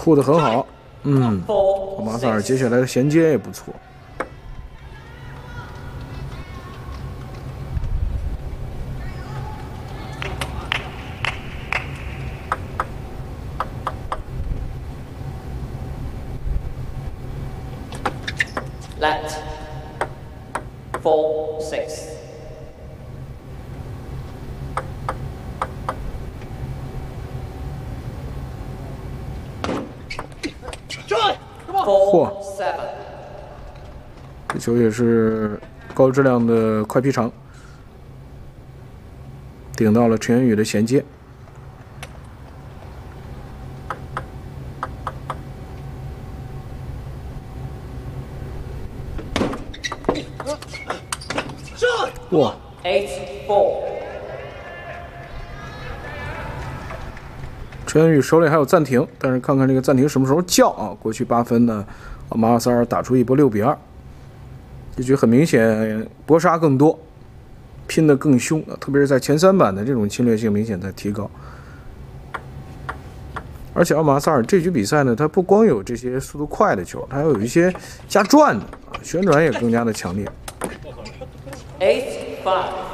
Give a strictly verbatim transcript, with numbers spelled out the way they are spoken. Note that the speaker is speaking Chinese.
护得很好。嗯，奥马萨尔接下来的衔接也不错。 Let four six. Four seven. 这球也是高质量的快劈长，顶到了陈元宇的衔接。 哇 Eight four. 陈元宇手里还有暂停，但是看看这个暂停什么时候叫啊？过去八分呢，马尔萨尔打出一波六比二，这局很明显搏杀更多，拼得更凶，特别是在前三板的这种侵略性明显在提高。而且奥马萨尔这局比赛呢，他不光有这些速度快的球，他还有一些加转的，旋转也更加的强烈。 Eight five.